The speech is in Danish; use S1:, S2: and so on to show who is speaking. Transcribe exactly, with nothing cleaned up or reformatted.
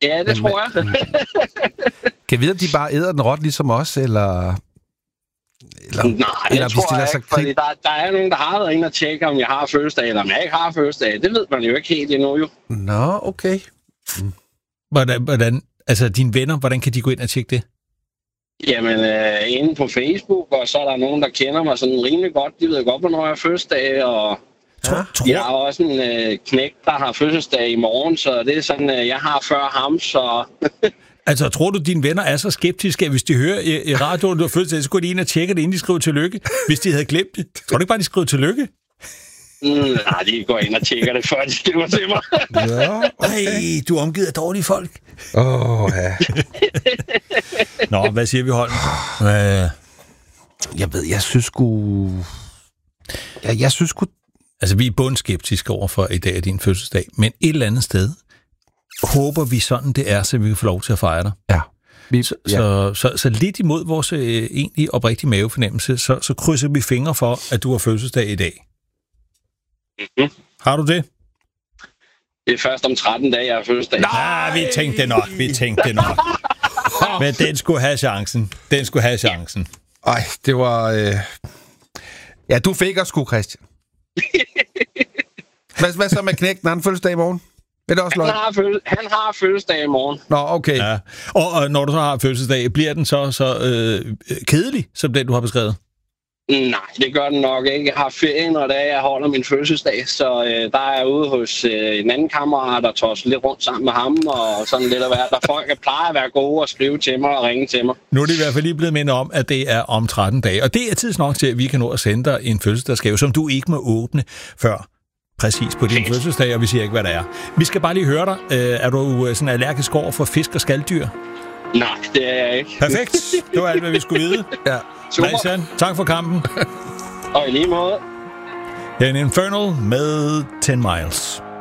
S1: Ja, det men, tror jeg.
S2: Kan vi vide, at de bare æder den råt ligesom os, eller...
S1: Eller, Nej, eller det tror jeg ikke, fordi der, der er nogen, der har været inde og tjekke, om jeg har fødselsdag, eller om jeg ikke har fødselsdag. Det ved man jo ikke helt endnu, jo.
S2: Nå, okay.
S3: Mm. Hvordan, hvordan, altså dine venner, hvordan kan de gå ind og tjekke det?
S1: Jamen, øh, inde på Facebook, og så er der nogen, der kender mig sådan rimelig godt. De ved godt, hvornår jeg har fødselsdag, og
S3: ja.
S1: jeg har også en øh, knægt, der har fødselsdag i morgen, så det er sådan, øh, jeg har før ham, så...
S3: Altså, tror du, dine venner er så skeptiske, at hvis de hører i, i radioen, du har fødselsdag, så går de ind og tjekker det, inden de skriver tillykke, hvis de havde glemt det? Tror du ikke bare, de skriver tillykke?
S1: Mm, nej, de går ind og tjekker det, før de skriver til mig.
S3: Ja, okay. Ej, du er omgivet af dårlige folk.
S2: Åh, oh, ja.
S3: Nå, hvad siger vi, Holm? Uh...
S2: Jeg ved, jeg synes sgu... Jeg, jeg synes sgu...
S3: Altså, vi er bundskeptiske over for i dag er din fødselsdag, men et eller andet sted håber vi sådan, det er, så vi kan få lov til at fejre dig.
S2: Ja. Vi,
S3: så,
S2: ja.
S3: Så, så, så lidt imod vores øh, egentlig oprigtige mavefornemmelse, så, så krydser vi fingre for, at du har fødselsdag i dag.
S1: Mm-hmm.
S3: Har du det?
S1: Det er først om tretten dage, jeg har fødselsdag.
S3: Nej, vi tænkte det nok, vi tænkte det nok. Men den skulle have chancen. Den skulle have chancen.
S2: Ej, det var... Øh... Ja, du fik os sgu, Christian. hvad, hvad så med knægten? Han har fødselsdag i morgen? Er det også
S1: han, har føl- han har fødselsdag i morgen.
S2: Nå, okay.
S3: Ja. Og, og når du så har fødselsdag, bliver den så, så øh, kedelig, som den, du har beskrevet?
S1: Nej, det gør den nok ikke. Jeg har ferie, når det er, jeg holder min fødselsdag, så øh, der er jeg ude hos øh, en anden kammerat, der tosser lidt rundt sammen med ham, og sådan lidt at være. Der folk der plejer at være gode og skrive til mig og ringe til mig.
S3: Nu er det i hvert fald lige blevet mindet om, at det er om tretten dage, og det er tids nok til, at vi kan nå at sende dig en fødselsdagsgave, som du ikke må åbne før præcis på din fødselsdag, og vi siger ikke, hvad der er. Vi skal bare lige høre dig. Øh, er du sådan allergisk over for fisk og skalddyr?
S1: Nej, det er jeg ikke.
S3: Perfekt. Det var alt, hvad vi skulle vide.
S2: Ja.
S3: Christian, tak for kampen.
S1: Og i lige måde.
S3: Her er en Infernal med ten miles.